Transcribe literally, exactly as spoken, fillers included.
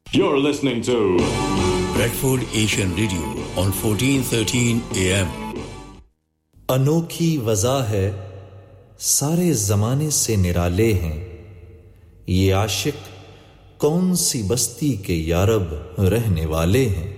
You're listening to Bradford Asian Radio on fourteen thirteen A M. अनोखी वज़ा है सारे ज़माने से निराले हैं ये आशिक कौन सी बस्ती के यारब रहने वाले हैं